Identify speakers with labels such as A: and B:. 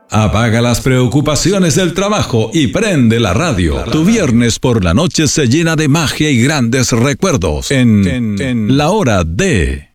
A: Apaga las preocupaciones del trabajo y prende la radio. Tu viernes por la noche se llena de magia y grandes recuerdos en La Hora de...